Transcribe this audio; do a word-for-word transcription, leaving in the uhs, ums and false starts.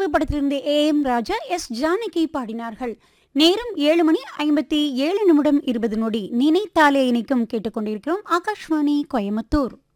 படத்திலிருந்து A M Raja, S Janaki பாடினார்கள். நேரம் ஏழு மணி ஐம்பத்தி ஏழு நிமிடம் இருபது நொடி. நினைத்தாலே இணைக்கும் கேட்டுக்கொண்டிருக்கிறோம். ஆகாஷ்வாணி கோயம்புத்தூர்.